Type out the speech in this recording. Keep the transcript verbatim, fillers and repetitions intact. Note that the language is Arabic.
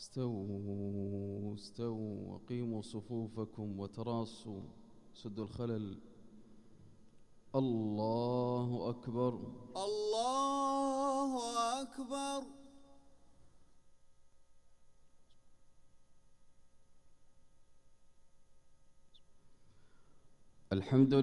استووا استووا وقيموا صفوفكم وتراصوا، سدوا الخلل. الله أكبر. الله أكبر. الحمد